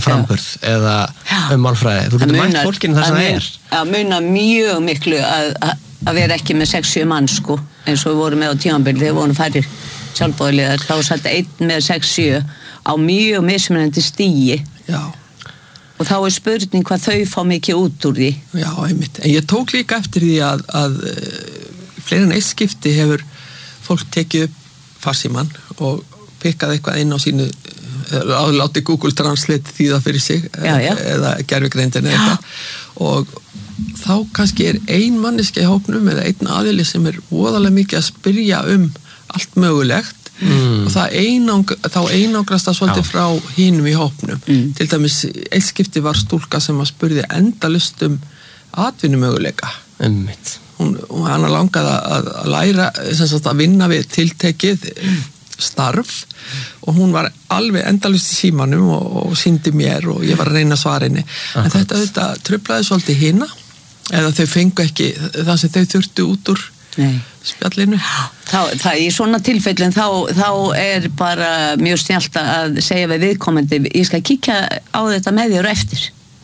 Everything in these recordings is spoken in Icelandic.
framburð eða málfræði. Þú getur mætt fólkinu þar sem það er. Það munar mjög miklu að vera ekki með 6-7 mann, sko, eins og við vorum með á tímabili, þegar vorum færri sjálfboðaliðar, þá satt einn með 6-7 á mjög mismunandi stigi. Já. Og þá er spurning hvað þau fá mikið út úr því. Já, einmitt. En ég tók líka eftir því að fleiri en eitt skipti hefur fólk tekið upp farsímann og pikkað eitthvað inn á sínu, láti Google Translate þýða fyrir sig eða gervigreindin eða eitthvað og þá kannski er ein manneskja í hópnum eða einn aðili sem er voðalega mikið að spyrja allt mögulegt og þá einangrast það svolítið frá hinum í hópnum. Til dæmis eitt skipti var stúlka sem að spurði endalaust atvinnumöguleika. Hann langaði að læra, að vinna við tiltekið starf og hún var alveg endalaust í símanum og sýndi mér og ég var að reyna svarinni. En þetta truflaði svolítið hina eða þau fengu ekki það sem þau þurftu út úr spjallinu. Í svona tilfellin þá er bara mjög snjallt að segja við viðkomandi, ég skal kíkja á þetta með þér eftir.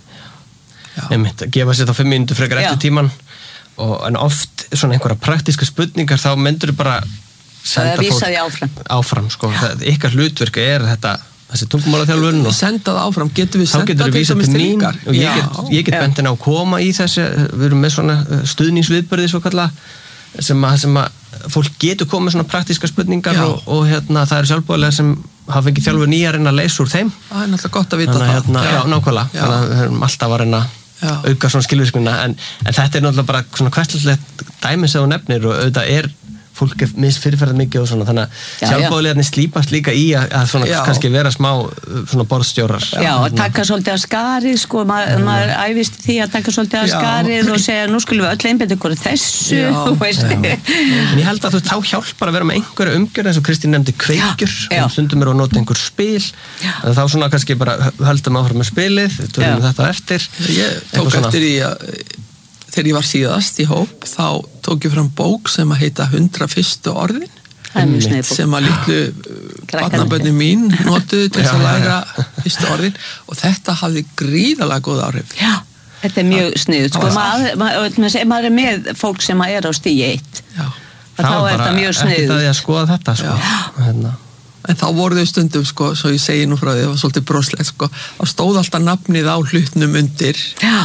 Að gefa sér þá 5 mínútur frekar eftir tíman en oft svona einhverja praktíska spurningar þá myndur þú bara senda fólk áfram sko. Ykkar hlutverk er þessi tungumálaþjálfun og senda það áfram, getum við senda þá getur við til mín og ég get bentin á að koma í þessi, við erum með svona stuðningsviðburði svo kalla sem að fólk getur komið svona praktíska spurningar og það eru sjálfboðaliðar sem hafa ekki þjálfur nýjarinn að leysa úr þeim. Það er náttúrulega gott að vita það. Já, nákvæmlega. Þannig að við höfum alltaf að reyna auka svona skilvirknina en þetta er náttúrulega bara svona hverslegt dæmi sem þú nefnir og auðvitað fólk fyrirferðað mikið og svona, þannig að sjálfboðaliðarnir slípast líka í að svona kannski vera smá svona borðstjórar. Já, að taka svolítið að skarið, sko, maður æfist því að taka svolítið að skarið og segja, nú skulum við öll einbeita ykkur þessu, þú veist. En ég held að þá hjálpar að vera með einhverja umgjörð eins og Kristín nefndi kveikjur, stundum að nota einhver spil, þá svona kannski bara höldum áfram með spilið, tölum þetta eftir. Ég tók eftir í þegar ég var síðast í hóp, þá tók ég fram bók sem að heita 100 fyrstu orðin sem að litlu barnabörnin mín notuðu til að læra fyrstu orðin og þetta hafði gríðarlega góð áhrif. Já, þetta er mjög sniðugt. Sko, maður er með fólk sem er á stigi 1. Þá er þetta mjög sniðugt. Það er að skoða þetta, sko. En þá voru þau stundum, sko, svo ég segi nú frá því, það var svolítið broslegt, sko, þá stóð alltaf nafnið á hlutnum undir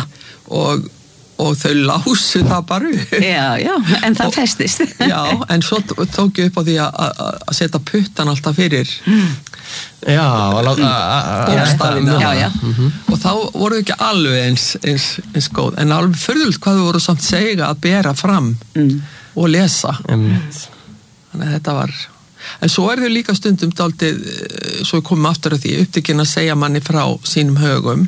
og þau lásu það bara upp. Já, en það festist. Já, en svo tók ég upp á því að setja puttan alltaf fyrir bókstafina. Og þá voru þau ekki alveg eins góð, en alveg furðulegt hvað þau voru samt segja að bera fram og lesa. Þannig að þetta var... En svo þau líka stundum dálítið, svo við komum aftur að því, upptekinn að segja manni frá sínum högum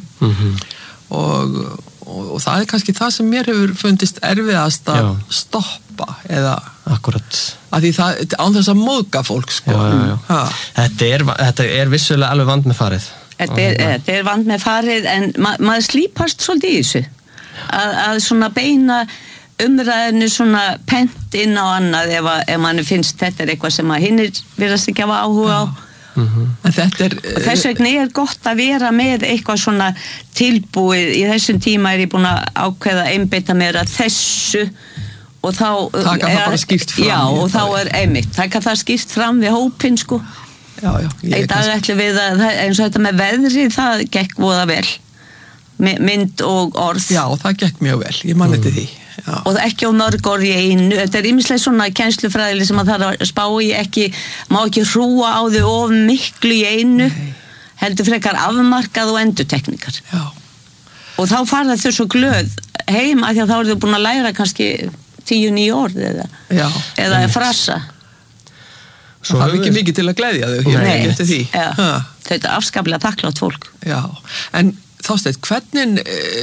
og það er kannski það sem mér hefur fundist erfiðast að stoppa eða akkurat að því það án þess að móðga fólk sko. Þetta er vissulega alveg vand með farið. Þetta er vand með farið en maður slípast svolítið í þessu að svona beina umræðinu svona pent inn á annað ef mann finnst þetta er eitthvað sem að hinnir virðast ekki hafa áhuga á. En þetta er og þess vegna er gott að vera með eitthvað svona tilbúið í þessum tíma er ég búin að ákveða einbeita mér að þessu og þá taka það bara skýrt fram og þá er einmitt, taka það skýrt fram við hópinn sko einn dag ætlum við að eins og þetta með veðri það gekk voða vel mynd og orð það gekk mjög vel, ég man eftir því og ekki á mörg orð í einu þetta er ýmislega svona kennslufræðileg sem að það er að spá í má ekki hrúa á þau of miklu í einu heldur frekar afmarkað og endurtekningar og þá fara þau svo glöð heim að því að þá eru þau búin að læra kannski 10-9 orð eða frasa það er ekki mikið til að gleðja þau þetta er afskaplega þakklátt fólk en Þorsteinn, hvernig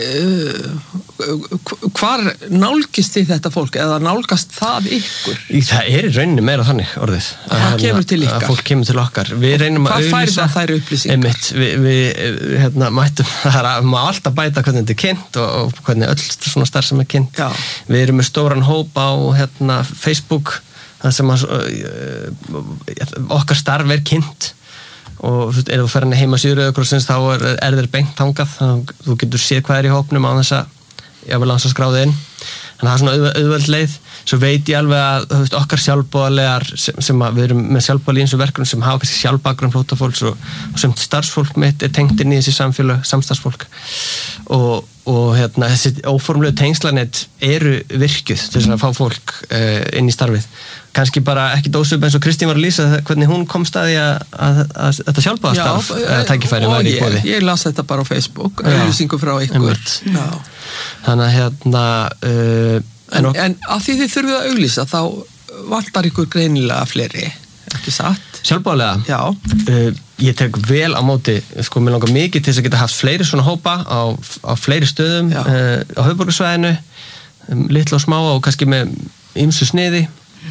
hvar nálgist þið þetta fólk eða nálgast það ykkur? Það er í rauninni meira þannig orðið. Það kemur til ykkar. Fólk kemur til okkar. Við reynum að auglýsa. Hvað fær það þær upplýsingar? Einmitt, við mættum, það má alltaf bæta hvernig þetta er kynnt og hvernig öll svona starf sem er kynnt. Við erum með stóran hóp á Facebook, það sem okkar starf er kynnt og ef þú fer hann heima síður Rauða krossins þá er þeir beint þangað, þú getur séð hvað í hópnum á þess að ég vil lansa skráði inn, en það svona auðveld leið. Svo veit ég alveg að okkar sjálfboðalegar sem að við erum með sjálfboðali í eins og verkefnum sem hafa kannski sjálfbakgrunn flóttafólks og sem starfsfólk mitt tengt inn í þessi samfélag, samstarfsfólk og þessi óformlegu tengslanett eru virkjuð til þess að fá fólk inn í starfið. Kannski bara ekki dósum eins og Kristín var að lýsa hvernig hún komst að því að þetta sjálfboðastarf tækifæri væri í boði. Ég las þetta bara á Facebook, auglýsingu frá ykkur. Þannig að En af því þið þurfið að auglýsa þá vantar ykkur greinilega fleiri, ekki satt? Sjálfboðalega? Já. Ég tek vel á móti, mér langar mikið til þess að geta haft fleiri svona hópa á fleiri stöðum á höfuðborgarsvæðinu, litla og smáa og kannski með ýmsu sniði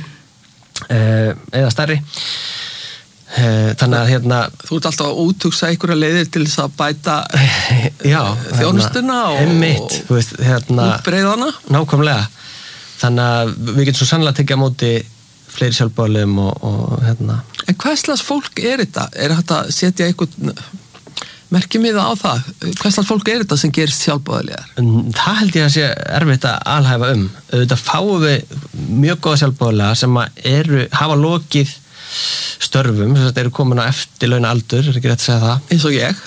eða stærri. Þannig að Þú ert alltaf að úthugsa einhverja leiðir til þess að bæta þjónustuna og útbreiðana. Nákvæmlega. Þannig að við getum svo sannlega tekið á móti fleiri sjálfboðaliðum og En hvers slags fólk er þetta? Er þetta að setja einhvern merkimiða á það? Hvers slags fólk er þetta sem gerist sjálfboðaliðar? Það held ég að sé erfitt að alhæfa Auðvitað fáum við mjög góða sjálfboðaliðar sem hafa lokið störfum, þess að þeir eru komin á eftirlauna aldur, er ekki rétt að segja það? Eins og ég.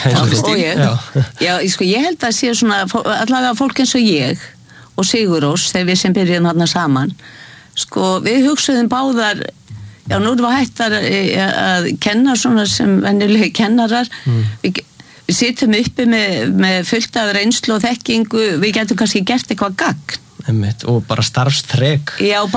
Ég held að sé svona allavega fólk eins og ég og Sigurós, þegar við sem byrjum þarna saman, við hugsuðum báðar, nú erum við hættar að kenna svona sem venjulegi kennarar, við sitjum uppi með fullt af reynslu og þekkingu, við getum kannski gert eitthvað gagn. Og bara starfstrek.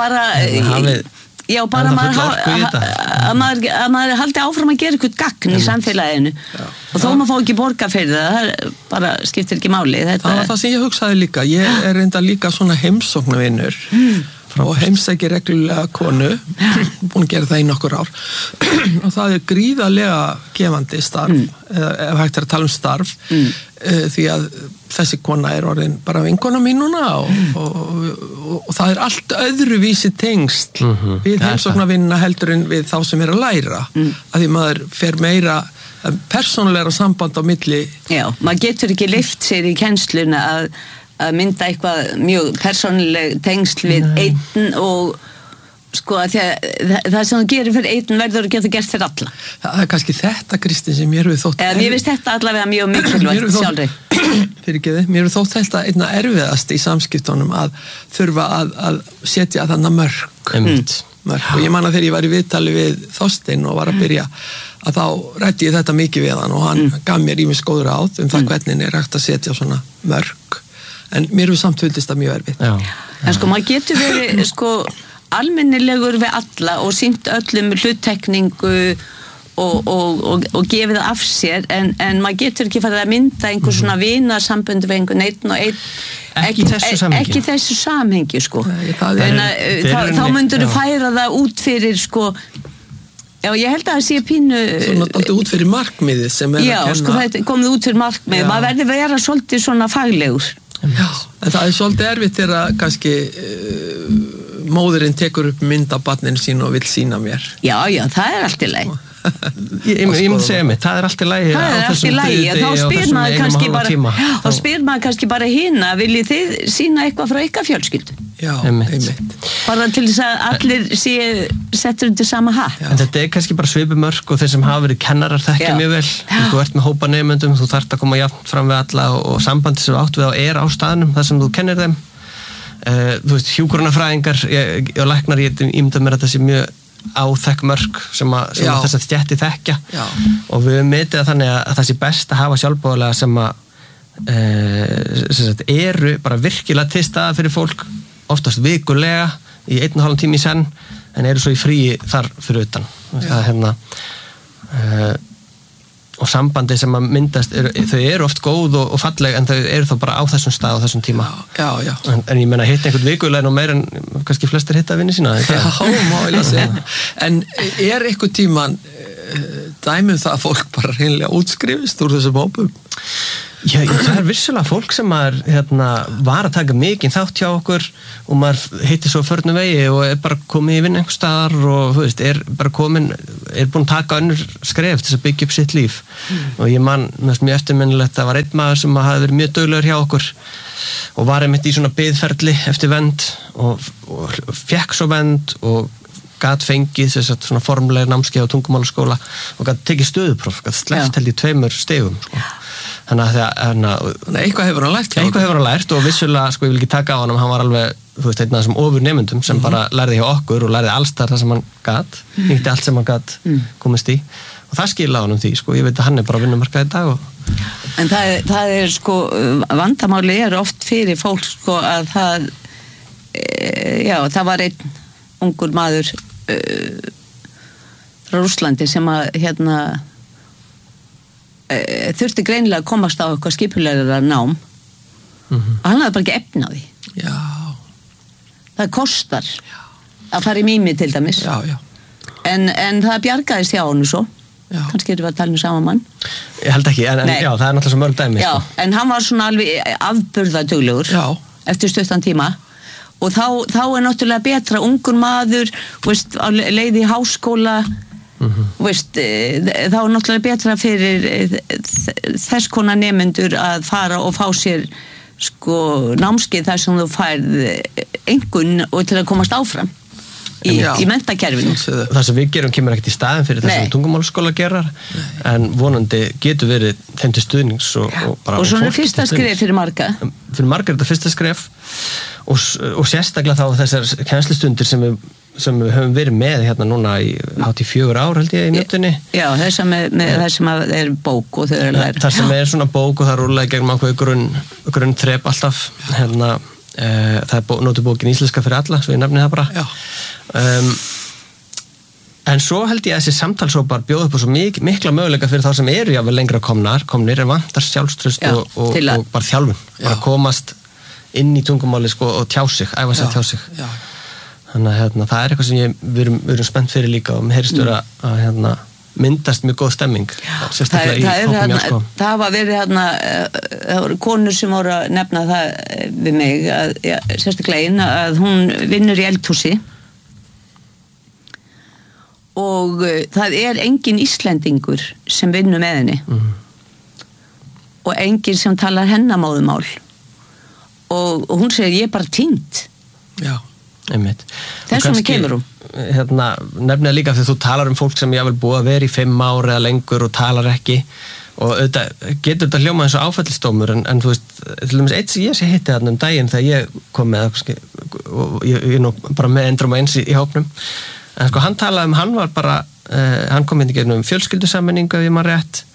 Bara að maður haldi áfram að gera eitthvað gagn í samfélaginu og þó maður fá ekki borga fyrir það bara skiptir ekki máli. Það var það sem ég hugsaði líka. Ég er reynda líka svona heimsóknarvinur og heimsæki reglulega konu, búin að gera það í nokkur ár og það er gríðarlega gefandi starf, ef hægt er að tala um starf, því að þessi kona er orðin bara vinkona mín núna og það er allt öðruvísi tengsl við heimsóknarvinnina heldur en við þá sem er að læra, að því maður fer meira persónulegra samband á milli. Já, maður getur ekki lyft sér í kennsluna að mynda eitthvað mjög persónuleg tengsl við einn og að það sem þú gerir fyrir einn verður að geta gert fyrir alla. Það er kannski þetta, Kristín, sem mér hefur þótt mér finnst þetta allavega mjög mikilvægt sjálfri. Mér hefur þótt þetta einna erfiðast í samskiptunum að þurfa að setja þarna mörk. Og ég man að þegar ég var í viðtali við Þorstein og var að byrja að þá ræddi ég þetta mikið við hann og hann gaf mér ýmis góð ráð það hvernig er hægt að setja svona mörk. En mér hefur samt fundist það mjög erfitt. En maður getur verið almennilegur við alla og sýnt öllum hluttekningu og gefið það af sér en maður getur ekki farið að mynda einhver svona vinarsambund við einhvern einn og einn ekki þessu samhengi þá myndur þú færa það út fyrir ég held að það sé pínu svona alltaf út fyrir markmiðið sem er að kenna það er komið út fyrir markmiðið maður verður að vera svolítið svona faglegur. Já, en það er svolítið erfitt þegar kannski móðurinn tekur upp mynd af barninu sín og vill sýna mér. Já, það er allt í lagi. Ég myndi segja mig, það er allt í lagi. Það er allt í lagi, þá spyr maður kannski bara hina, viljið þið sýna eitthvað frá ykkar fjölskyldu? Já, einmitt. Bara til þess að allir séu settur undir sama hatt. En þetta er kannski bara svipumörk og þeir sem hafa verið kennarar þekkja mjög vel. Þú ert með hópa nemendum, þú þarft að koma jafnt fram við alla og sambandi sem þú átt við á á staðnum þar sem þú kennir þeim. Þú veist, hjúkrunarfræðingar og læknar, ég ímynda mér að það sé mjög áþekk mörk sem þess að stjætti þekkja og við metið að þannig að það sé best að hafa sjálfboðalega sem eru bara virkilega til staða fyrir fólk oftast vikulega í 1,5 tíma í senn en eru svo í fríi þar fyrir utan það og sambandi sem að myndast þau eru oft góð og falleg en þau eru þá bara á þessum stað og þessum tíma en ég meina hitta einhvern vikulega og meir en kannski flestir hitta vinni sína en er einhvern tíman dæmum það að fólk bara hreinlega útskrifist úr þessum hópum? Já, það vissulega fólk sem maður var að taka mikið þátt hjá okkur og maður heitir svo förnum vegi og bara komið í vinna einhver staðar og þú veist, bara búin að taka önnur skref til að byggja upp sitt líf og ég man, mjög eftirminnilegt, það var einn maður sem hafði verið mjög duglegur hjá okkur og var einmitt í svona biðferli eftir vernd og fékk svo vernd og gat fengið svona formlega námskeið á tungumálaskóla og gat tekið stöðupróf, gat sleppt held í 2 stigum sko. Þannig að eitthvað hefur hann lært og vissulega, sko, ég vil ekki taka á hann var alveg, þú veist, einn af þessum ofurnemendum sem bara lærði hjá okkur og lærði allstar það sem hann gat, nýtti allt sem hann gat komist í og það skilaði honum því, sko, ég veit að hann bara á vinnumarkaði í dag En það sko, vandamáli oft fyrir fólk, sko, að það það var einn ungur maður frá Rússlandi sem að þurfti greinilega að komast á eitthvað skipulegra nám og hann hafði bara ekki efni á því. Já. Það kostar að fara í mými til dæmis. Já. En það bjargaðist hjá honum svo. Kannski erum við að tala sama mann. Ég held ekki, en já, það náttúrulega svo mörg dæmi. Já, sko. En hann var svona alveg afburðaduglegur eftir stuttan tíma og þá náttúrulega betra ungur maður, veist, á leið í háskóla veist, þá náttúrulega betra fyrir þess konar nemendur að fara og fá sér sko námskeið þar sem þú færð einhvern og til að komast áfram í menntakerfinu. Það sem við gerum kemur ekkert í staðin fyrir það sem tungumálaskóla gerar en vonandi getur verið þeim til stuðnings og svona fyrsta skref fyrir marga. Fyrir marga er þetta fyrsta skref og sérstaklega þá þessar kennslustundir sem við höfum verið með núna í 4 ár held ég í mjötunni. Já, það sem er bók og þau eru að læra. Það sem er svona bók og það rúlega gegn ákveð grunnþrep alltaf. Það er notu bókin Íslenska fyrir alla, svo ég nefni það bara. En svo held ég að þessi samtalshópar bjóða upp á svo mikla möguleika fyrir þá sem eru jáfnvel lengra komnir en vantar sjálfstraust og bara þjálfun. Bara komast inn í tungumáli sko, og tjá sig, æfa sig að tjá sig. Þannig að það er eitthvað sem við erum spennt fyrir líka og mér heyrist vera að myndast mjög góð stemming. Sérstaklega í hópum Mjallskóla. Það var verið það voru konur sem voru að nefna það við mig, sérstaklega einn að hún vinnur í eldhúsi og það er engin Íslendingur sem vinnur með henni og engin sem talar hennar móðumál og hún segir ég er bara týnd. Já. Einmitt. Þess vegna kemur hún. Nefnilega líka þegar þú talar fólk sem ég vil búa að vera í 5 ár eða lengur og talar ekki og getur þetta hljóma eins og áfællistómur en þú veist, til dæmis eitt sem ég hitti þarna daginn þegar ég kom með og ég nú bara með endrum eins í hópnum en sko hann talaði hann var bara hann kom inn í gegnum fjölskyldusammenningu ef ég maður rétt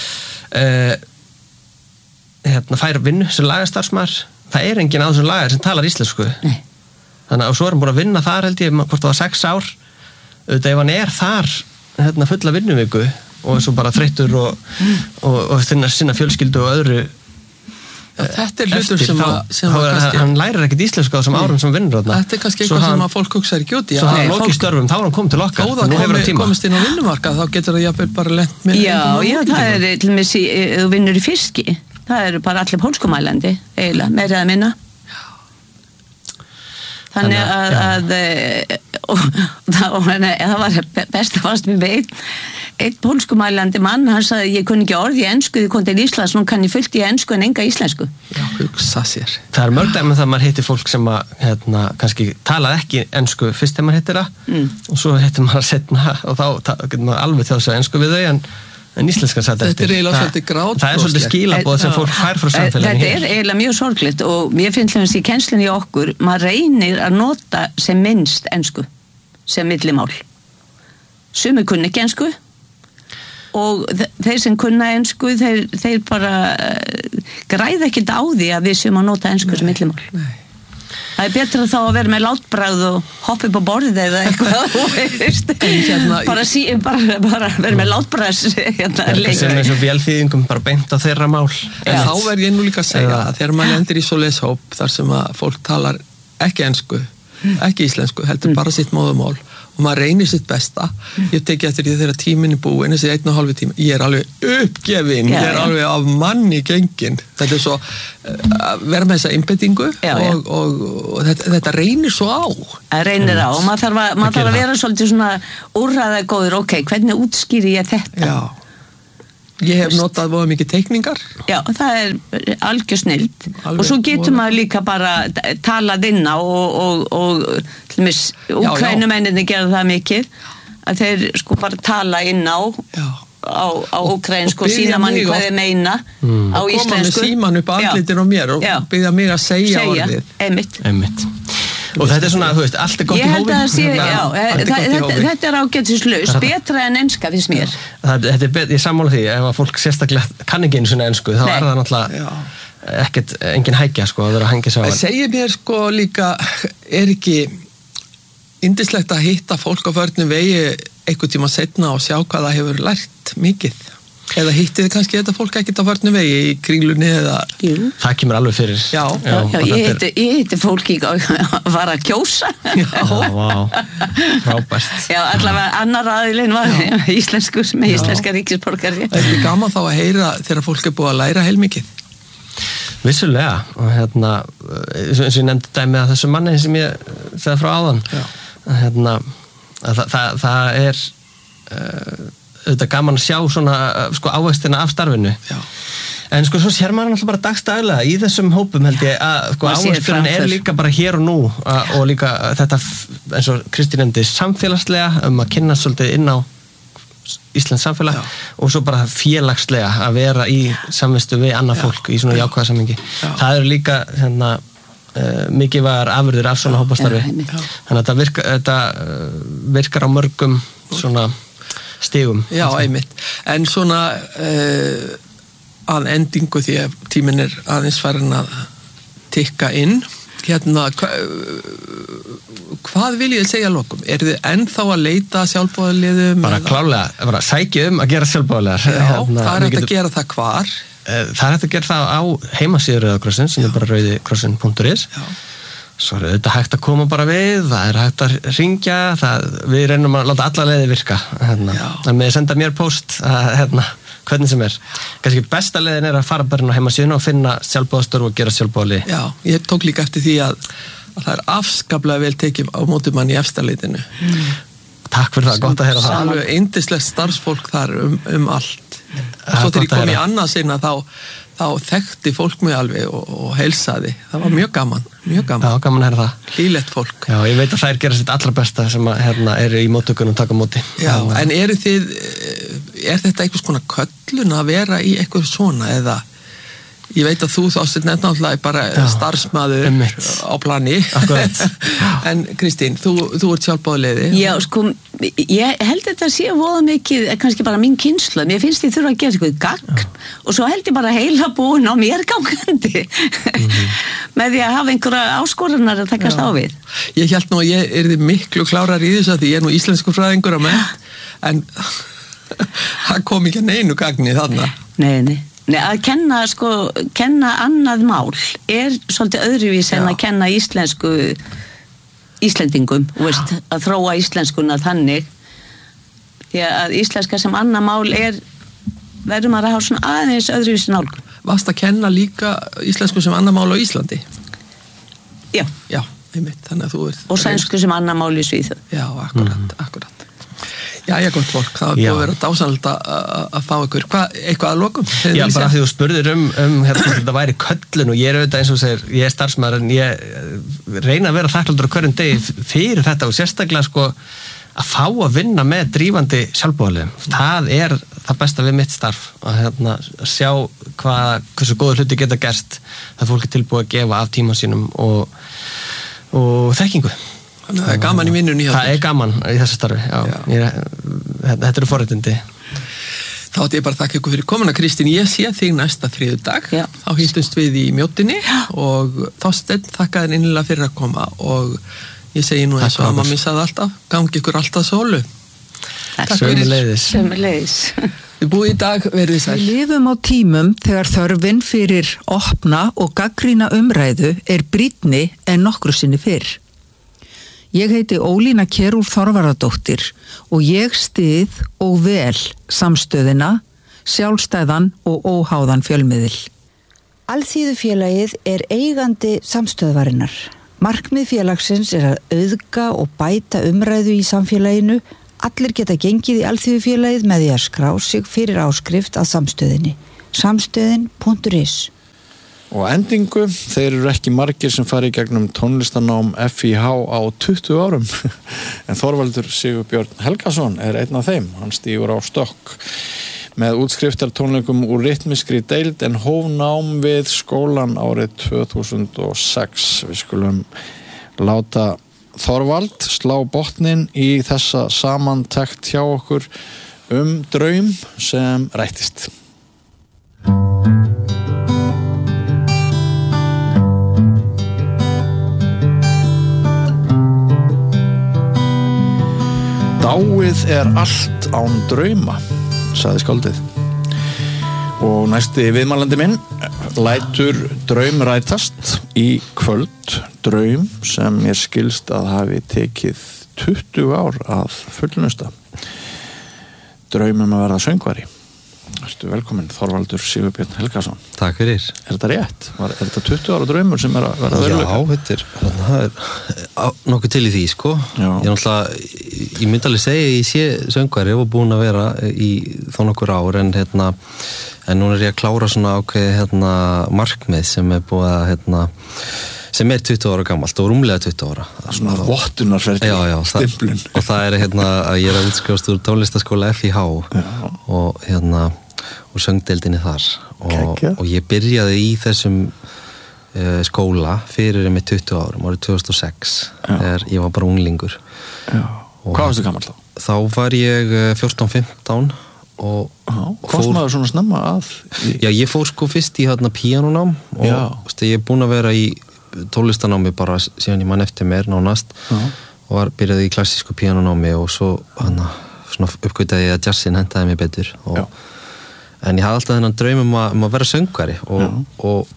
fær vinnu sem lagastarfsmaður það er enginn á þessum lagar sem talar íslensku. Nei. Þannig að svo er hann búin að vinna þar held ég, hvort það var 6 ár auðvitað ef hann er þar fulla vinnuviku og svo bara þreyttur og sinna fjölskyldu og öðru þetta er hlutur sem kannski hann lærir ekkert íslensku á þessum árum sem vinnur þarna. Þetta er kannski eitthvað sem að fólk hugsa ekki út í svo hann lokið störfum, þá er hann komið til okkar þó það komist inn á vinnumarkað þá getur það jafnvel bara lent með já, það er til með þú vinnur í fiski það eru bara allir pólskumælandi eiginlega, meira eða minna þannig að það var best að fast við einn pólskumælandi mann, hann sagði ég kunni ekki orð í ensku, þið kom til Íslands nú kann ég fullt í ensku en enga íslensku. Já, hugsa sér. Það er mörg dæmi það maður hittir fólk sem að kannski talað ekki ensku fyrst þegar maður hittir það og svo hittir maður setna og þá getur maður alveg þjóðs að ensku við þau en íslenskan satt eftir. Þetta er eiginlega svolítið grátbroslegt. Það er svolítið skilaboð sem fólk fær frá samfélaginu. Þetta er eiginlega mjög sorglegt og mér finnst hljóðans í kennslunni okkur, maður reynir að nota sem minnst ensku, sem millimál. Sumir kunni ekki ensku og þeir sem kunna ensku, þeir bara græða ekkert á því að við séum að nota ensku sem millimál. Nei. Það er betra þá að vera með látbragð og hoppa upp á borðið eða eitthvað bara vera með látbragð sem er svo vélþýðingum bara beint á þeirra mál en þá verð ég nú líka að segja að þegar maður lendir í svoleiðis hóp þar sem að fólk talar ekki ensku ekki íslensku, heldur bara sitt móðumál og maður reynir sitt besta. Ég teki eftir því þegar tíminn búinn, þessi 1,5 tíma, ég alveg uppgefin, ég alveg af manni gengin. Þetta svo vera með þessa einbeitingu og þetta reynir svo á. Það reynir á og maður þarf að vera svolítið svona úrræðagóður, hvernig útskýri ég þetta? Já. Ég hef notað voða mikið teikningar. Já, það er algjör snild og svo getur maður líka bara talað inn á og til dæmis Úkraínumenninni gera það mikið að þeir sko bara tala inn á úkraínsku og sína manni hvað þeir meina á íslensku. Og koma með síman upp andlitin á mér og biðja mig að segja orðið. Einmitt. Og þetta svona, þú veist, allt gott í hófi. Þetta ágætislaust, betra en enska finnst mér. Ég sammála því, ef að fólk sérstaklega kann ekki einu svona ensku, þá það náttúrulega engin hækja, sko, að vera að hengja sig á hann. Segir mér, sko, líka, ekki yndislegt að hitta fólk á förnum vegi einhvern tíma seinna og sjá hvað það hefur lært mikið? Eða hittið kannski þetta fólk ekkert á förnum vegi í Kringlunni eða... Jú. Það kemur alveg fyrir. Já, ég hitti fólki að fara að kjósa. Vá, frábært. Já, allavega annar aðilinn var íslenskur með íslenska ríkisborgari. Það er gaman þá að heyra þegar fólk er búið að læra heilmikið. Vissulega, og eins og ég nefndi dæmi að þessu manni sem ég segði frá áðan, það er auðvitað gaman að sjá svona sko ávextina af starfinu. Já. En sko svo sér maður alltaf bara dagstaglega í þessum hópum held ég að sko ávexturinn er líka bara hér og nú og líka þetta eins og Kristín nefndi samfélagslega að kynna svolítið inn á Íslands samfélag og svo bara félagslega að vera í samvistu við annað fólk í svona jákvæða samhengi. Það eru líka mikilvægar afurðir af svona hópastarfi. Þannig að þetta virkar á mörgum svona stigum. Já, einmitt. En svona að endingu því að tíminn er aðeins farin að tikka inn. Hvað vil ég segja lokum? Er þið ennþá að leita sjálfboðaliðum? Bara klárlega, bara sækja að gera sjálfboðaliðar. Já, það er hægt að gera það hvar? Það er hægt að gera það á heimasíðu Rauða krossins sem er bara rauðikrossin.is. Svo er þetta hægt að koma bara við, það er hægt að ringja, við reynum að láta alla leiði virka. Það með senda mér post, hvernig sem er. Kannski besta leiðin er að fara bara á heimasíðuna og finna sjálfboðastörf og gera sjálfboðali. Já, ég tók líka eftir því að það er afskaplega vel tekið á móti mann í efstaleitinu. Takk fyrir það, gott að heyra það. Alveg yndislegt starfsfólk þar allt. Og svo þegar ég kom í annað sinna þá þekkti fólk mig alveg og heilsaði. Það var mjög gaman. Já, gaman að heyra það. Hlýlegt fólk. Já, ég veit að þær gera sitt allra besta sem eru í móttökunum taka móti. Já, en er þetta einhvers konar köllun að vera í eitthvað svona eða ég veit að þú þást náttúrulega bara starfsmaður á plani. En Kristín, þú ert sjálfboðaliði. Já, sko, ég held þetta sé voða mikið, kannski bara mín kynslóð. Mér finnst ég þurfa að gera eitthvað gagn og svo held ég bara heila búin á mér gangandi með því að hafa einhverja áskorunar að takast á við. Ég held nú að ég yrði miklu klárar í þessu að því ég er nú íslensku fræðingur að menn, en það kom ekki að neinu gagni þarna. Nei, að kenna annað mál er svolítið öðruvís en að kenna Íslendingum, veist, að þróa íslenskuna þannig því að íslenska sem annað mál verður maður að hafa svona aðeins öðruvís nálgun. Varst að kenna líka íslensku sem annað mál á Íslandi? Já. Já, einmitt, þannig að þú ert... Og sænsku sem annað mál í Svíþjóð. Já, akkurat. Já, gott fólk, það er búið að vera dásanlegt að fá ykkur. Eitthvað að lokum? Já, bara því þú spurðir þetta væri köllun og ég er auðvitað eins og segir, ég er starfsmaður en ég reyna að vera þakkláttur á hverjum degi fyrir þetta og sérstaklega sko að fá að vinna með drífandi sjálfboðaliðum. Það er það besta við mitt starf að sjá hversu góður hluti geta gerst það fólk er tilbúið að gefa af tíma sínum og þekkingu. Þannig að það er gaman í vinnunni. Það er gaman í þessu starfi, já. Þetta eru forréttindi. Þá ætti ég bara að þakka ykkur fyrir komuna, Kristín. Ég sé þig næsta þriðjudag. Þá hittumst við í Mjótinni og Þorsteinn þakka þér innilega fyrir að koma og ég segi nú eins og að mamma sagði alltaf, gangi ykkur alltaf sólu. Takk fyrir. Sömuleiðis. Við búum í dag, verðið sæl. Við lifum á tímum þegar þörfin fyrir opna og gagnrýna umræðu er brýnni en nokkru sinni fyrr. Ég heiti Ólína Kjerúlf Þorvaradóttir og ég styð og vel samstöðina, sjálfstæðan og óháðan fjölmiðil. Alþýðufélagið eigandi samstöðvarinnar. Markmið félagsins að auðga og bæta umræðu í samfélaginu. Allir geta gengið í Alþýðufélagið með því að skrá sig fyrir áskrift að samstöðinni. Samstöðin.is. Og endingu, þeir eru ekki margir sem fari í gegnum tónlistanám FIH á 20 árum. En Þorvaldur Sigurbjörn Helgason einn af þeim. Hann stígur á stokk með útskriftartónleikum úr rytmiskri deild en hóf nám við skólan árið 2006. Við skulum láta Þorvald slá botnin í þessa samantekt hjá okkur draum sem rættist. Dáið allt án drauma, sagði skáldið. Og næsti viðmælandi minn lætur draum rætast í kvöld, draum sem mér skilst að hafi tekið 20 ár að fullnusta. Draum að verða söngvari. Ertu velkominn, Þorvaldur Sigurbjörn Helgason. Takk fyrir. Þetta rétt? Þetta 20 ára draumur sem að verða veruleika? Já, það nokkuð til í því, sko. Já. Ég myndi alveg segja ég sé söngvari og búin að vera í þó nokkur ár en núna ég að klára svona ákveði markmið sem búið að sem 20 ára gamalt og rúmlega 20 ára. Svona vottunarferli, stimplun. Og það að ég að útskrifast úr tónlistaskóla FIH og úr söngdeildinni þar. Og ég byrjaði í þessum skóla fyrir með 20 árum, árið 2006, þegar ég var bara unglingur. Já. Hvað varstu gamall þá? Þá var ég 14-15 og komst maður svona snemma að? Já, ég fór sko fyrst í píanónám og ég er búin að vera í tónlistanámi bara síðan ég man eftir mér nánast og byrjaði í klassísku píanónámi og svo svona uppgötaði ég að jazzin hentaði mér betur en ég hafði alltaf þennan draum að vera söngvari og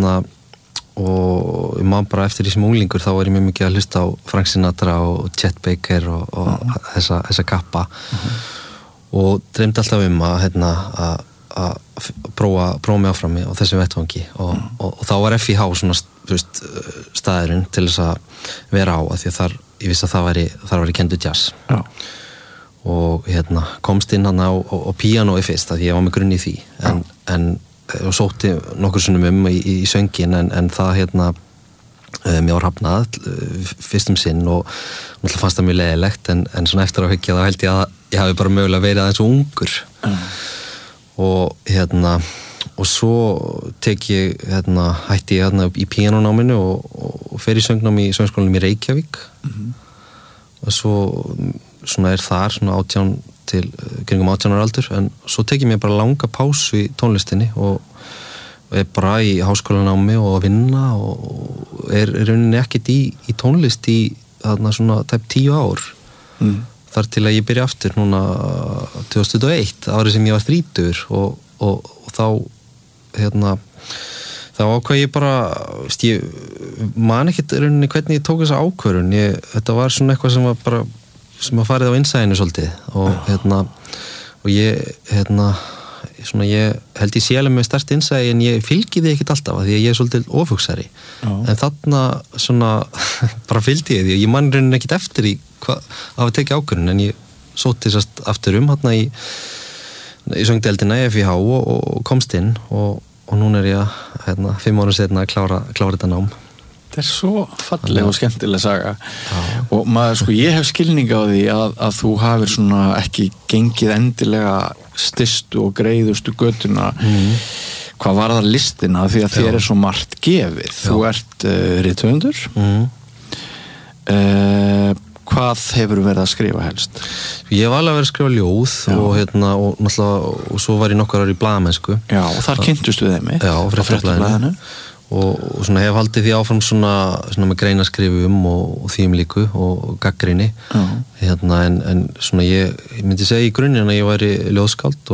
ég man bara eftir því sem unglingur þá var ég mjög mikið að hlusta á Frank Sinatra og Chet Baker og þessa kappa og dreymdi alltaf að prófa mig áfram á þessum vettvangi og þá var FIH svona staðurinn til þess að vera á af því að ég vissi að þar væri kenndur jazz og komst inn á píanói fyrst af því ég var með grunn í því og sótti nokkur sinnum í söngin en það mér var hafnað fyrst sinn og náttúrulega fannst það mjög leiðilegt en svona eftir að hyggja þá held ég að ég hafi bara mögulega verið aðeins ungur og svo hætti ég í píanónáminu og fer í söngnám í söngskólanum í Reykjavík og svo svona þar svona 18 til kringum 18 ára aldur en svo tek ég mér bara langa pásu í tónlistinni og bara í háskólanámi og að vinna og rauninni ekkert í tónlist í svona tæp 10 ár þar til að ég byrja aftur núna 2021, árið sem ég var 30 og þá þá ákvað ég bara ég man ekkert rauninni hvernig ég tók þessa ákvörðun þetta var svona eitthvað sem var bara sem að farið á innsæðinu svolítið og ég svona ég held ég sé alveg með stærst innsæði en ég fylgi því ekkert alltaf því að ég er svolítið ofugsari en þarna svona bara fylgdi ég því og ég man rauninni ekkert eftir í hvað að tekja ákvörðun en ég sótti sérst aftur í söngdeildina í FIH og komst inn og núna er ég 5 árum seinna að klára þetta nám. Þetta er svo falleg og skemmtileg saga og maður ég hef skilning á því að þú hafir svona ekki gengið endilega stystu og greiðustu götuna hvað var það listina því að þér er svo margt gefið þú ert rithöfundur hvað hefur verið að skrifa helst? Ég hef alveg verið að skrifa ljóð og náttúrulega og svo var ég nokkur ára í blaðamennsku og þar kynntustu þeim á Fréttablaðinu og svona hef haldið því áfram svona með greinaskrifum og þým líku og gagnrýni en svona ég myndi segja í grunninn að ég væri ljóðskáld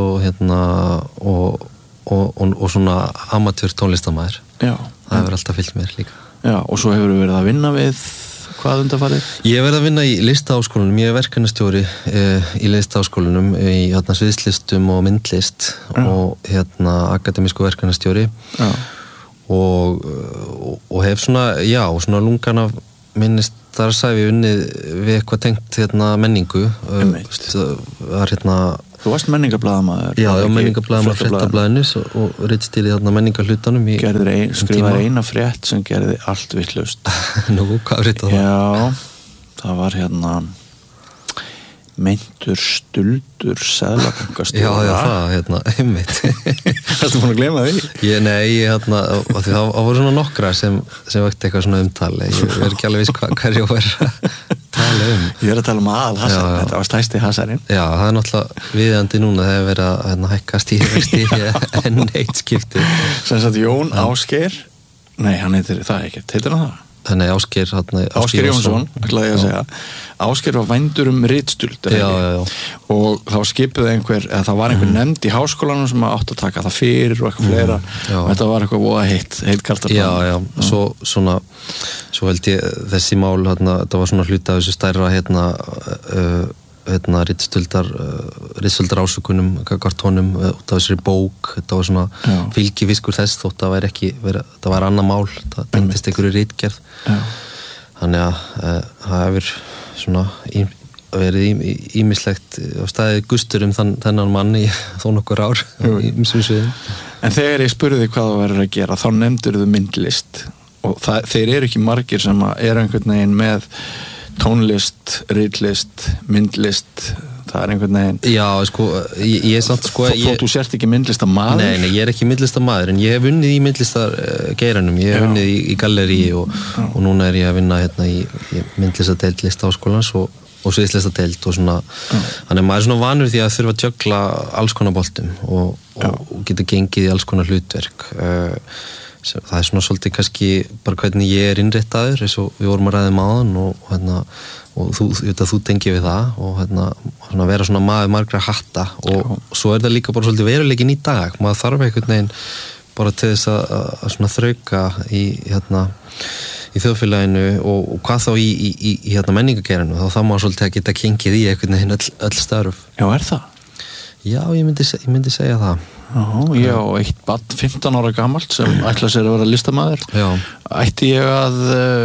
og svona amatör tónlistarmaður það hefur alltaf fylgt mér líka og svo hefur verið að vinna við hvað undanfarið? Ég verð að vinna í listaháskólanum, ég verkefnastjóri í listaháskólanum í sviðslistum og myndlist og akademísku verkefnastjóri og hef svona lungan af minnist þar sæfi unnið við eitthvað tengt menningu Þú varst menningarblaðamaður Já, menningarblaðamaður Fréttablaðinu og ritstýrið menningarhlutanum skrifaði eina frétt sem gerði allt vitlaust Nú, hvað frétt það? Já, það var meintur stuldur seðlabankastjóra Já, það, einmitt Ertu búin að gleyma því? Nei, það voru svona nokkra sem vekti eitthvað svona umtali ég er ekki alveg viss hvað ég var að tala Ég er að tala aðalhassarinn, þetta var stærsti hassarinn Já, það er náttúrulega viðandi núna þegar verið að hækka stýrivexti enn eitt skipti Sem sagt Jón Ásgeir Nei, hann heitir það ekkert, heitir hann það? Nei, Ásgeir Jónsson, ætlaði ég að segja Ásgeir var vændur ritstuld og þá skipuði það var einhver nefnd í háskólanum sem átt að taka það fyrir og eitthvað fleira og þetta var eitthvað voða heitt kartaflan Já, svo held ég þessi mál, þetta var svona hluti af þessu stærra ritstuldar ásökunum kartónum út af þessari bók þetta var svona fylgifiskur þess þótt að það var annað mál það tengdist einhverju ritgerð þannig að það hefur svona verið ýmislegt á staðið gustur þennan mann í þó nokkur ár í ýmsum sviðum En þegar ég spurði hvað þú verður að gera þá nefndur þú myndlist og þeir eru ekki margir sem eru einhvern veginn með tónlist, ritlist, myndlist það er einhvern veginn Já, ég er samt Þótt þú sért ekki myndlistamaður? Nei, ég er ekki myndlistamaður en ég hef unnið í myndlistargeiranum ég hef unnið í gallerí og núna er ég að vinna í myndlistadeild Listaháskólans og sviðslistadeild og svona þannig maður er svona vanur því að þurfa að jögla alls konar boltum og geta gengið í alls konar hlutverk það er svona svolítið kannski bara hvernig ég er innréttaður eins og við vorum að ræða áðan og þú tengir við það og svona vera svona maður margra hatta og svo er það líka bara svolítið veruleikin í dag maður þarf einhvern veginn bara til þess að svona þrauka í þjóðfélaginu og hvað þá í menningageirinu þá maður svolítið að geta gengið í einhvern veginn öll störf Já, er það? Já, ég myndi segja það Já, eitt barn 15 ára gamalt sem ætla sér að vera listamaður ætti ég að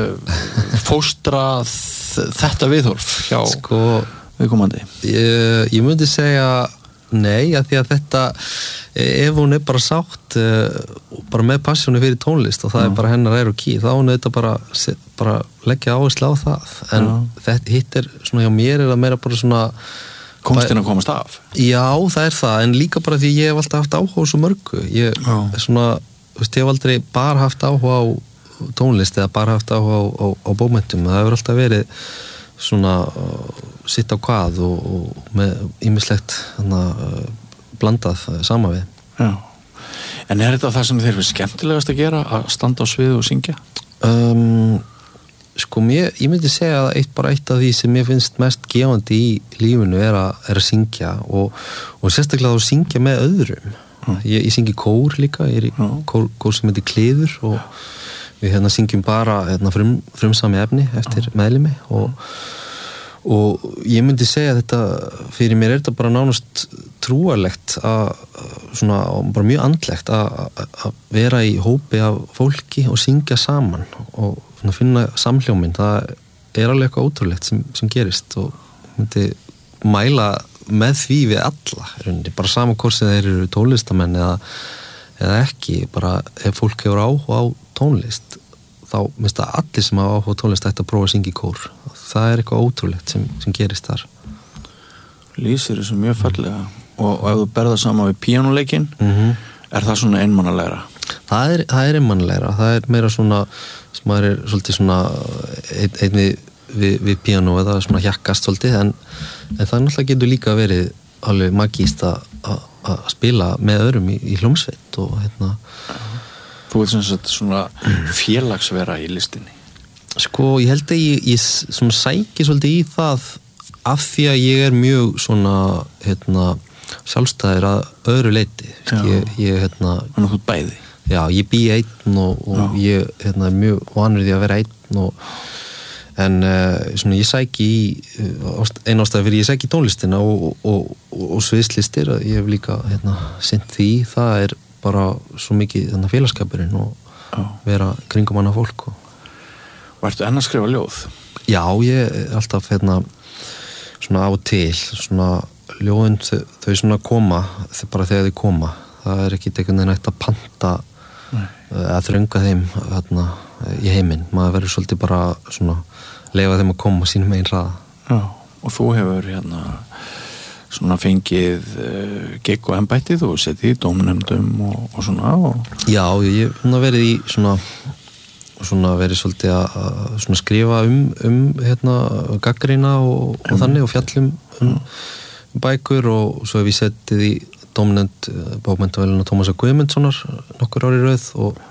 fóstra þetta viðhorf hjá viðkomandi ég myndi segja nei, af því að þetta ef hún er bara sátt bara með passjónu fyrir tónlist og það er bara hennar og ký, þá hún þetta bara leggja áherslu á það en hitt er svona hjá mér er það meira bara svona Komstin að komast af? Já, það er það, en líka bara því ég hef alltaf haft áhuga á svo mörgu. Ég hef aldrei bara haft áhuga á tónlist eða bara haft áhuga á bókmenntum. Það hefur alltaf verið svona sitt á hvað og með ýmislegt blandað sama við. Já. En er þetta það sem þeir eru skemmtilegast að gera, að standa á sviði og syngja? Ég myndi segja að eitt af því sem mér finnst mest gefandi í lífinu er að syngja og sérstaklega að syngja með öðrum ég syngi kór líka, ég er í kór sem heitir Kliður og við syngjum bara frumsami efni eftir meðlimi og ég myndi segja að þetta fyrir mér er þetta bara nánast trúarlegt svona bara mjög andlegt að vera í hópi af fólki og syngja saman og finna samhljóminn, það er alveg eitthvað ótrúlegt sem gerist og myndi mæla með því við alla, bara saman hvort sem þeir eru tónlistamenn eða ekki, bara ef fólk hefur áhuga á tónlist þá minnst að allir sem hafa áhuga á tónlist ætti að prófa að syngja í kór, það er eitthvað ótrúlegt sem gerist þar Lýsir þessu mjög fallega og ef þú berða saman við píanóleikinn er það svona einmannalegra? Það er einmannalegra, það er meira svona sem maður er svolítið svona einn við píanó eða svona hjakkast svolítið en það náttúrulega getur líka verið alveg magíst að spila með öðrum í hljómsveit og Þú ert svona félagsvera í listinni ég held að ég svona sæki svolítið í það af því að ég er mjög svona sjálfstæður að öðru leyti Þannig að þú bæði Já, ég bý einn og ég er mjög vanur því að vera einn en svona ég sæki í einn ástæða fyrir ég sæki í tónlistina og sviðslistir, ég hef líka sinnt því, það bara svo mikið þannig félagskapurinn og vera kringum annað fólk og ertu enn að skrifa ljóð? Já, ég alltaf svona á til svona ljóðin þau svona koma bara þegar þau koma, það ekki einhvern veginn hægt að panta að þrönga þeim í heiminn, maður verður svolítið bara svona leyfa þeim að koma sínum einn hraða. Já, og þú hefur svona fengið gigg og embættið og setið í dómnefndum og svona Já, ég hef verið í svona verið svolítið að svona skrifa gagnrýna og þannig og fjallum bækur og svo hef ég setið í dómnefnd bókmenntaverðlauna Tómasar Guðmundssonar nokkur ári röð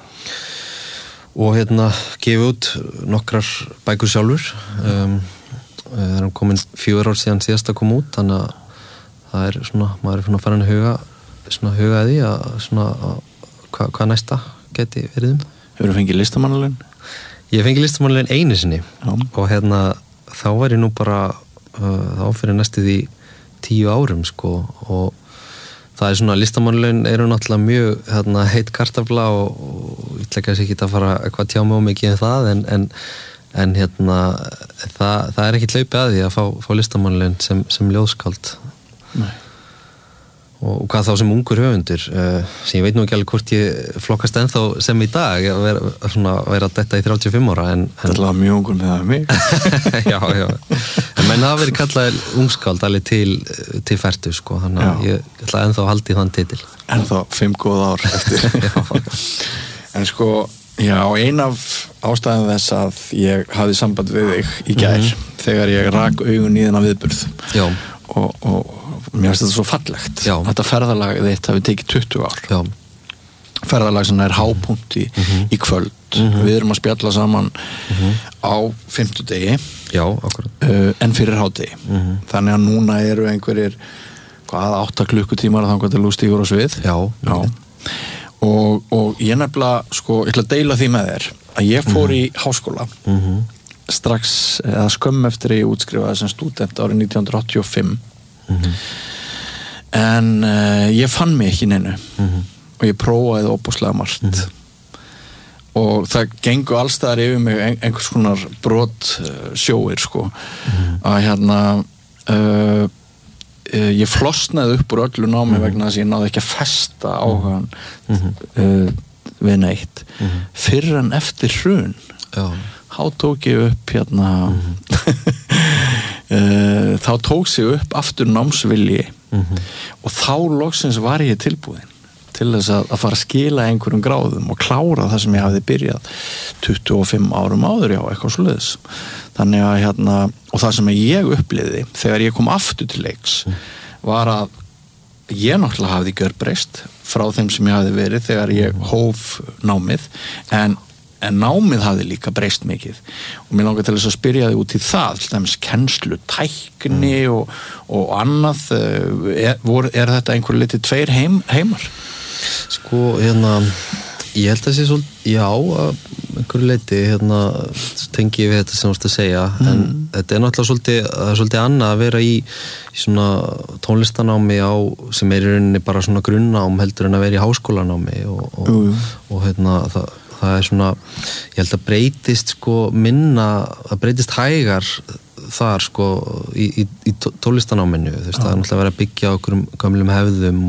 og gefið út nokkrar bækur sjálfur. Það komin 4 ár síðan síðast að koma út, þannig að það svona, maður svona farin að huga að því að svona hvað næsta geti verið Hefurðu fengið listamannalaun? Ég fengið listamannalaun einu sinni og þá var ég nú bara þá fyrir næstu því 10 árum og það svona listamannalaun eru náttúrulega mjög heit kartafla og ég ætla ekki að fara eitthvað tjá mig mikið það en það ekki hlaupið að því að fá listamannalaun sem ljóðskáld. Nei. Og hvað þá sem ungur höfundur sem ég veit nú ekki alveg hvort ég flokkast ennþá sem í dag að vera að detta í 35 ára Það er alveg mjög ungur með það mig Já en menn hafa verið kallaðir ungskáld alveg til fertu þannig að ég ætla ennþá að halda í þann titil Ennþá 5 góð ár eftir En já, ein af ástæðan þess að ég hafði samband við þig í gær þegar ég rak augun í þennan viðburð Já og mér finnst þetta svo fallegt þetta ferðalag þitt hafi tekið 20 ár ferðalag sem hápunkt í kvöld við erum að spjalla saman á 50 degi en fyrir hádegi þannig að núna eru einhverjir 8 klukkutímar þangað til þú stígur á svið og ég nefnilega ég ætla að deila því með þér að ég fór í háskóla strax eða skömm eftir ég útskrifaði sem stúdent árið 1985 en ég fann mig ekki neinu og ég prófaði óbúslega margt og það gengur allstaðar yfir mig einhvers konar brot sjóir að ég flosnaði upp úr öllu námi vegna þess að ég náði ekki að festa áhugan við neitt fyrr en eftir hrun þá tók ég upp þá tók sig upp aftur námsvilji og þá loksins var ég tilbúin til þess að fara að skila einhverjum gráðum og klára það sem ég hafði byrjað 25 árum áður eitthvað svoleiðis þannig að og það sem ég upplifði þegar ég kom aftur til leiks var að ég náttúrulega hafði gjörbreyst frá þeim sem ég hafði verið þegar ég hóf námið en námið hafði líka breyst mikið og mér langar til þess að spyrja þig út í það til dæmis kennslu, tækni og annað er þetta einhver litið 2 heimar? Ég held að sé svolítið já, einhverju leiti tengi ég við þetta sem þú varst að segja en þetta náttúrulega svolítið annað að vera í svona tónlistanámi sem í rauninni bara svona grunnnám heldur en að vera í háskólanámi og það svona, ég held að breytist minna, það breytist hægar þar í tónlistanáminu, það er náttúrulega verið að byggja á okkur gömlum hefðum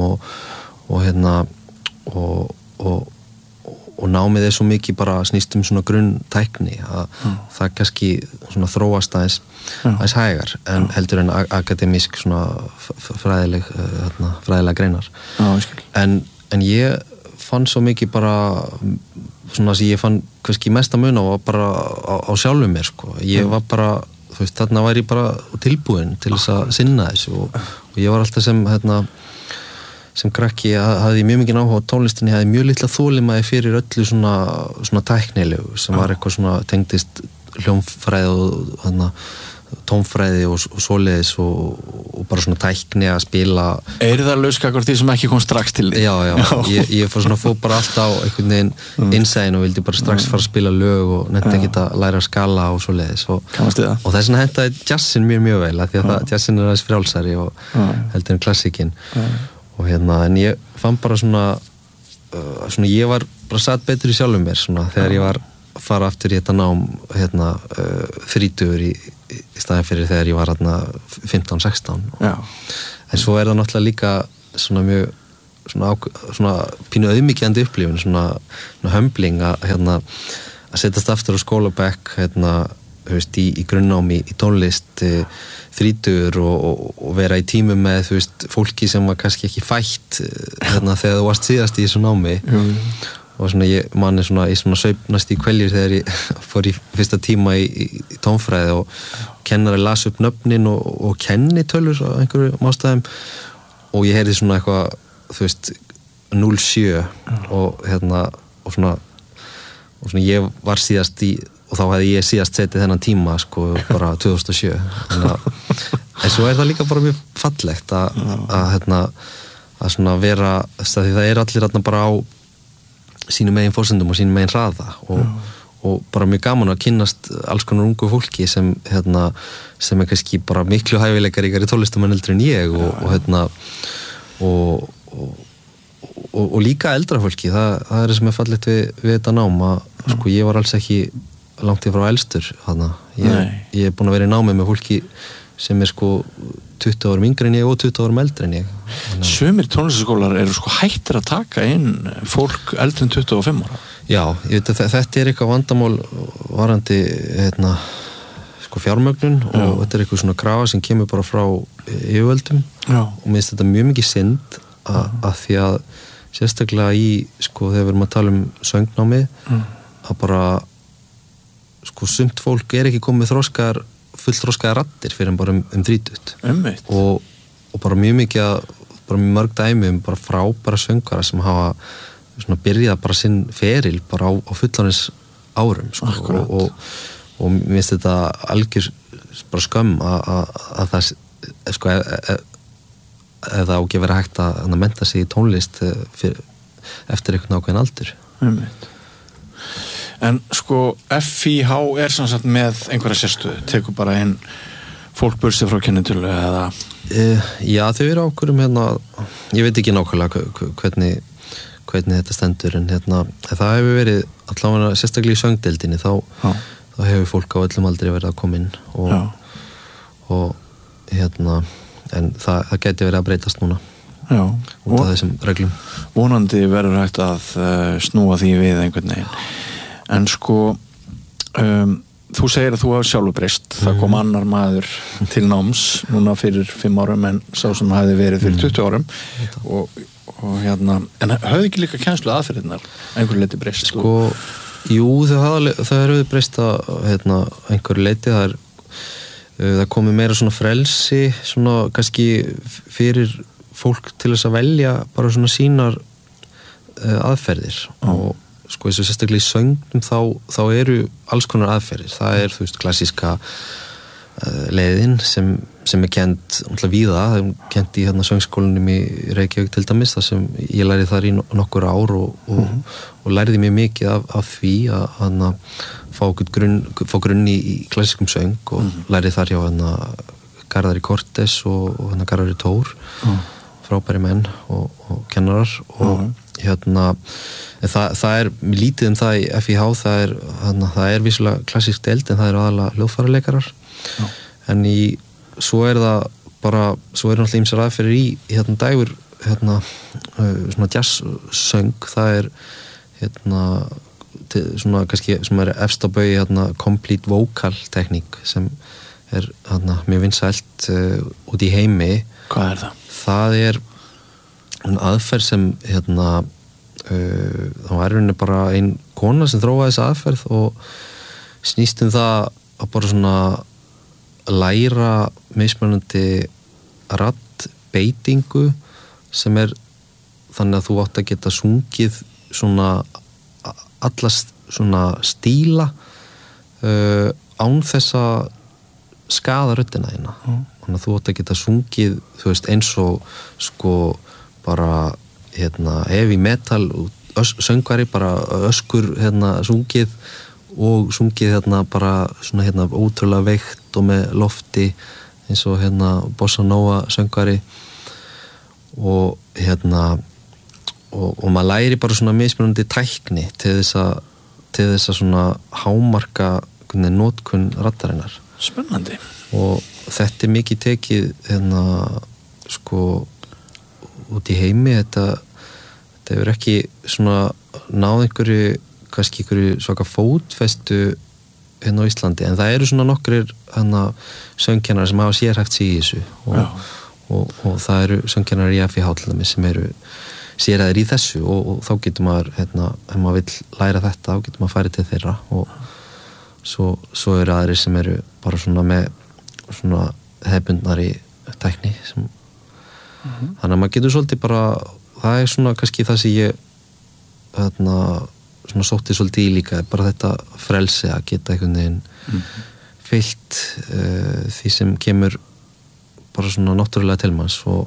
og námið svo mikið bara snýst svona grunntækni að það kannski svona þróast aðeins hægar en heldur en akademísk svona fræðilega greinar en ég fann svo mikið bara svona sem ég fann kannski mesta mun á bara á sjálfum mér ég var bara, þarna var ég bara tilbúin til þess að sinna þessu og ég var alltaf sem krakki hafði mjög mikið áhuga á tónlistinni, hafði mjög litla þolinmæði fyrir öllu svona tæknilegu sem var eitthvað svona tengdist hljómfræði og tónfræði og svoleiðis og bara svona tækni að spila. Það lauskakar því sem ekki kom strax til því? Já. Ég fór bara allt á einhvern veginn innsæðin og vildi bara strax fara að spila lög og nefndi ekki að læra að skala og svoleiðis og þess vegna hentaði jazzin mjög vel af því að jazzin aðeins frjálsari og heldur en klassíkin og en ég fann bara svona ég var bara satt betur í sjálfum mér svona þegar ég var að fara aftur í þetta nám 30 í staðin fyrir þegar ég var 15-16 en svo það náttúrulega líka svona mjög svona pínu auðmýkjandi upplifun svona humbling að setjast aftur á skólabekk í grunnnámi í tónlist 30 og vera í tímum með fólki sem var kannski ekki fætt þegar þú varst síðast í þessu námi og svona ég manni svona í svona sveifnast í kveljur þegar ég fór í fyrsta tíma í tónfræði og kennari las upp nöfnin og kennitölur á einhverjum ástæðum og ég heyrði svona eitthvað 07 og svona ég var síðast og þá hefði ég síðast setið þennan tíma sko bara 2007 en svo það líka bara mjög fallegt að svona vera því það allir bara á sínum megin forsendum og sínum megin hraða og bara mjög gaman að kynnast alls konar ungu fólki sem sem kannski bara miklu hæfileikaríkari tónlistarmenn heldur en ég og líka eldra fólki það sem fallegt við þetta nám að sko ég var alls ekki langt í frá elstur ég búin að vera í námi með fólki sem sko 20 árum yngri en ég og 20 árum eldri en ég Sumir tónlistaskólar eru sko hættir að taka inn fólk eldri en 25 ára Já, ég veit að þetta eitthvað vandamál varandi sko fjármögnun og þetta eitthvað svona krafa sem kemur bara frá yfirvöldum og mér finnst þetta mjög mikið synd að því að sérstaklega í sko þegar við erum að tala söngnámi að bara sko sumt fólk ekki komið fullþroskaðar raddir fyrir bara 30 og bara mjög mikið bara mjög mörg dæmi bara frábæra söngvara sem hafa svona byrjað bara sinn feril bara á fullanins árum sko, og mér finnst þetta algjör bara skömm að það sko ef það á ekki vera hægt að mennta sig í tónlist eftir einhvern ákveðin aldur En sko FIH samsagt með einhverja sérstöðu tekur bara inn fólk bursi frá kennitölu eða Já, þau eru ákveðum ég veit ekki nákvæmlega hvernig þetta stendur en það hefur verið allavega sérstaklega í söngdeildinni þá hefur fólk á öllum aldrei verið að koma inn og en það gæti verið að breytast núna út af þessum reglum Vonandi verður hægt að snúa því við einhvern veginn en sko þú segir að þú hafa sjálfur breyst það kom annar maður til náms núna fyrir 5 árum en sá sem hafði verið fyrir 20 árum en hafði ekki líka kennslu aðferðirnar einhver leiti breyst sko, jú það hefur breyst að einhver leiti það komið meira svona frelsi svona kannski fyrir fólk til þess að velja bara svona sínar aðferðir og sko eins og sérstaklega í söngnum þá eru alls konar aðferðir það klassíska leiðin sem kent víða, það kent í söngskólanum í Reykjavík til dæmis þar sem ég lærði þar í nokkur ár og lærði mjög mikið af því að fá grunn í klassískum söng og lærði þar hjá Garðari Cortes og Garðari Tór frábæri menn og kennarar og það mér lítið það í FIH það er vissulega klassísk deild en það eru aðalega hljóðfæraleikarar en svo það bara svo náttúrulega ýmsar aðferðir í dægur svona jazzsöng það svona kannski sem efst á baugi complete vocal tekník sem mjög vinsælt út í heimi Hvað það? Það aðferð sem það var bara ein kona sem þróaði þessa aðferð og snýst það að bara svona læra mismunandi raddbeitingu sem þannig að þú átt að geta sungið svona alla svona stíla án þess að skaða röddina þína. Þannig að þú átt að geta sungið, þú veist, eins og sko bara heavy metal söngvari, bara öskur sungið og sungið bara svona ótrúlega veikt og með lofti eins og bossa nova söngvari og og maður læri bara svona mismunandi tækni til þess að svona hámarka notkun raddarinnar. Spennandi. Og þetta mikið tekið sko út í heimi, þetta hefur ekki svona náð kannski einhverju svaka fótfestu á Íslandi, en það eru svona nokkrir söngkennarar sem hafa sérhæft sig í þessu og það eru söngkennarar í FIH sem eru sérhæðir í þessu og þá getur maður ef maður vill læra þetta, þá getur maður farið til þeirra og svo eru aðrir sem eru bara svona með svona hefbundnari tækni sem þannig að maður getur svolítið bara, það er svona kannski það sem ég svona sótti svolítið í líka, bara þetta frelsi að geta einhvern veginn fyllt því sem kemur bara svona náttúrulega til manns og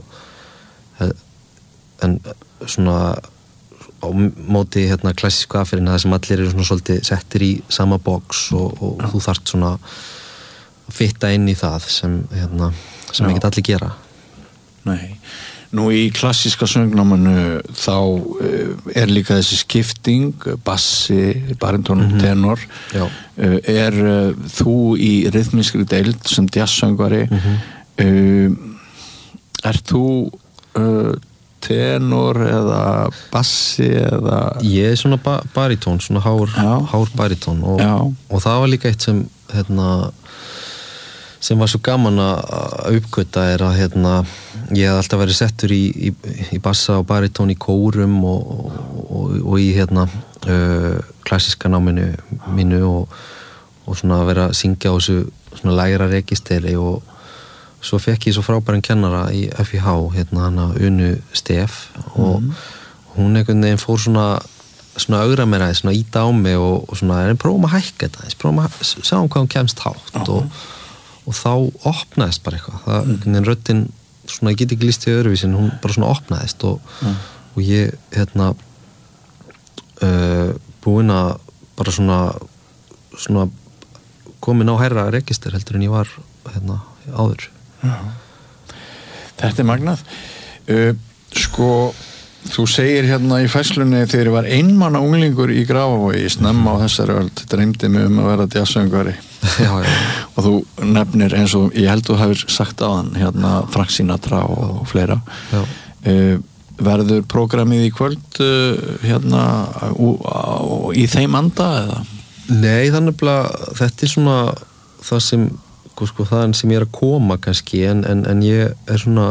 en svona á móti klassísku aðferðina það sem allir eru svona svolítið settir í sama box og þú þarft svona að fitta inn í það sem ekki allir gera. Nei. Nú í klassíska söngnáminu þá líka þessi skipting, bassi, baríton, tenor. Þú í rytmískri deild sem jazzsöngvari, þú tenor eða bassi eða... Ég svona baritón, svona hár baritón og það var líka eitt sem sem var svo gaman að uppgöta að ég hef alltaf verið settur í bassa og baritón í kórum og í klassíska náminu mínu og svona að vera að syngja á þessu svona lægra registeri og svo fekk ég svo frábæran kennara í FIH, hana Unu Stef og hún einhvern veginn fór svona augra mér aðeins, svona íta á mig og svona, prófum að hækka þetta, prófum að sjáum hvað hún kemst hátt og þá opnaðist bara eitthvað, það röddin, svona ég get ekki lýst í öðruvísin, hún bara svona opnaðist og ég búinn að bara svona komin á hærra register heldur en ég var áður. Þetta magnað. Sko þú segir í fæslunni þegar ég var einmanna unglingur í Grafavogi snemma á þessari öld, dreymdi mig að vera jazzsöngvari og þú nefnir eins og ég held þú hefur sagt á hann Frank Sinatra og fleira verður prógramið í kvöld í þeim anda eða? Nei, þannig að þetta svona það sem þaðan sem ég að koma kannski en ég svona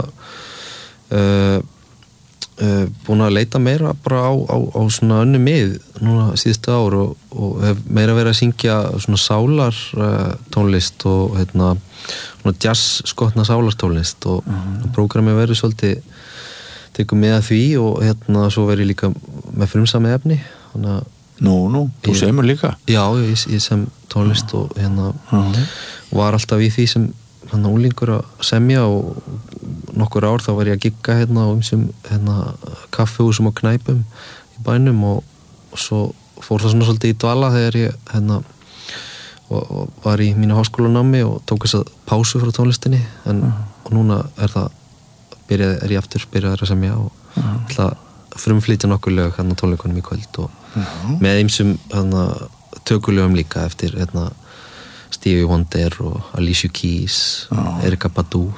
búin að leita meira bara á svona önnu mið núna síðustu ár og hef meira verið að syngja svona sálar tónlist og svona jazz skotna sálartónlist og prógramið verið svolítið tekum með að því og svo verið líka með frumsami efni þannig að þú semur líka? Já, ég sem tónlist og var alltaf í því sem úlingur að semja og nokkur ár þá var ég að gigga á ýmsum kaffihúsum og knæpum í bænum og svo fór það svona svolítið í dvala þegar ég og var í mínu háskólanámi og tók þess að pásu frá tónlistinni og núna er ég aftur byrjaður að semja og ætla að frumflytja nokkur lög tónleikunum í kvöld og með ýmsum tökulögum líka eftir Stevie Wonder og Alicia Keys Erykah Badu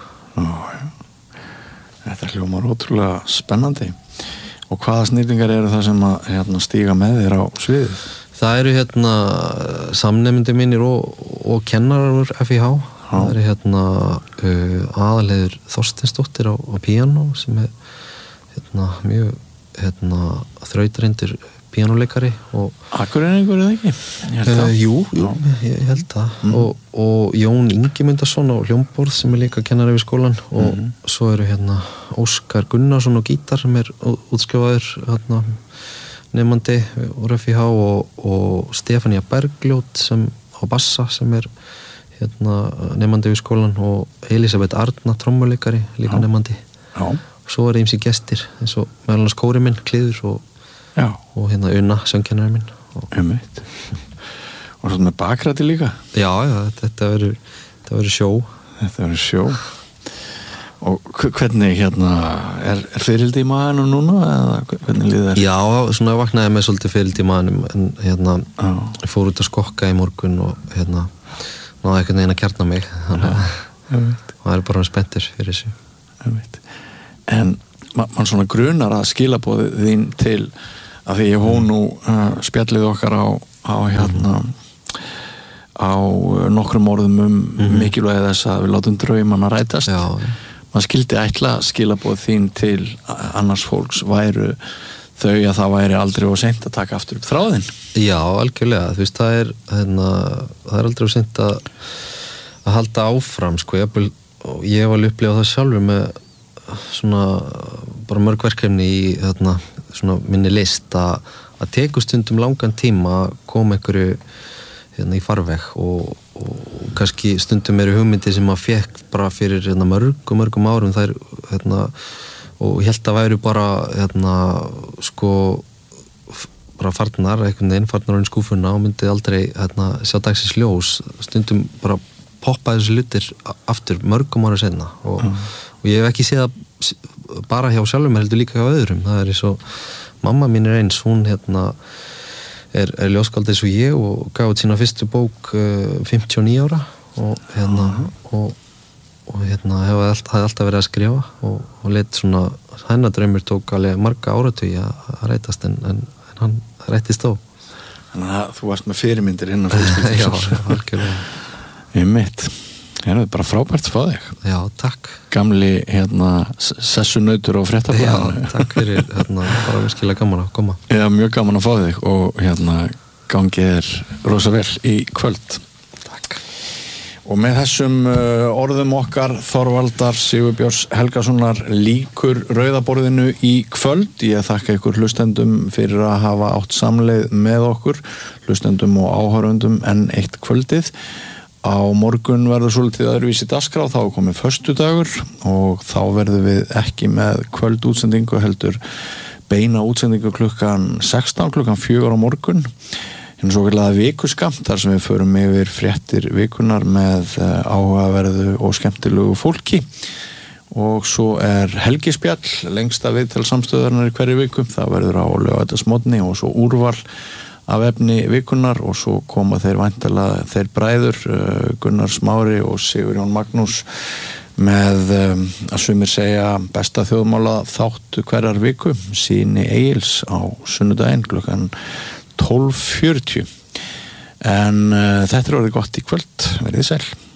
Þetta hljómar ótrúlega spennandi og hvaða snýrtingar eru það sem að stíga með þér á sviðið? Það eru samnemendur mínir og kennarar úr FIH það eru aðalheiður Þorsteinsdóttir á píanó sem er mjög þrautreyndur píanóleikari og Akureyringur eða ekki? Jú, ég held það og Jón Ingimundarson á hljómborð sem er líka kennari við skólan og svo eru Óskar Gunnarsson á gítar sem er útskrifaður nemandi úr FIH og Stefania Bergljót sem á bassa sem er nefandi við skólan og Elisabeth Arna trommuleikari líka nefandi og svo var ýmsir gestir eins og meðal annars kóri minn Kliður og Una söngkennari minn og svo með bakræti líka já þetta verður sjó og hvernig er fyrildi í maðanum núna eða hvernig líður þér? Já, svona vaknaði með svolítið fyrildi í maðanum en fór út að skokka í morgun og náði einhvern veginn að kjarna mig þannig að maður er bara spenntur fyrir þessu En mann svona grunar að skilaboðið þín til að því ég hó nú spjallið okkar á nokkrum orðum mikilvægi þess að við látum draumana rætast maður skildi ætla skilaboð þín til annars fólks væru þau að það væri aldrei of seint að taka aftur upp þráðinn. Já, algjörlega, þú veist, það er aldrei of seint að halda áfram, sko, ég var alveg upplifað það sjálfur með svona bara mörg verkefni í svona minni list að teku stundum langan tíma að koma einhverju í farveg og kannski stundum eru hugmyndir sem maður fekk bara fyrir mörgum árum þær og ég held að væru bara sko bara farnar á skúfuna og myndi aldrei sjá dagsins ljós stundum bara poppa þessu hlutir aftur mörgum ára seinna og ég hef ekki séð það bara hjá sjálfum mér heldur líka hjá öðrum það er eins og mamma mín er eins hún er ljóskáld eins og ég og gaf út sína fyrstu bók 59 ára og hafði alltaf verið að skrifa og lét svona hennar draumur tók alveg marga áratugi að rætast en hann rættist á Þannig að þú varst með fyrirmyndir innan fólkskyldi Já, algjörlega Það er bara frábært að fá þig Já, takk Gamli sessunautur og fréttablaðinu Já, takk fyrir bara virkilega gaman að koma Já, mjög gaman að fá þig og gangið er rosa vel í kvöld Takk Og með þessum orðum okkar Þorvaldar Sigurbjörns Helgasonar lýkur rauðaborðinu í kvöld. Ég þakka ykkur hlustendum fyrir að hafa átt samleið með okkur, hlustendum og áhorfendum enn eitt kvöldið. Á morgun verður svolítið öðruvísi dagskrá, þá er komið föstudagur og þá verðum við ekki með kvöldútsendingu heldur beina útsendingu klukkan 16, klukkan 4 á morgun. En svo kallaða vikuskamt þar sem við förum yfir fréttir vikunar með áhugaverðu og skemmtilegu fólki og svo er helgispjall lengsta viðtal samstöðarnar í hverju viku það verður á laugardagsmorgni og svo úrval af efni vikunar og svo koma þeir væntanlega þeir bræður Gunnar Smári og Sigurjón Magnús með að sumir segja besta þjóðmála þáttu hverjar viku Sýni Egils á sunnudaginn klukkan 12:40 en þetta er orðið gott í kvöld, verið sæl